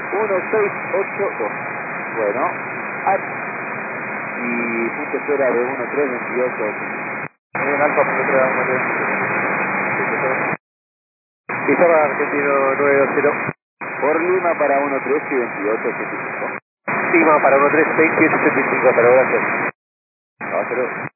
1682. Bueno, y punto espera de 1328. En Alfa, punto 3, Pizarra Argentino 920. Por Lima para 132885. Lima para 132785, pero gracias. Hasta luego.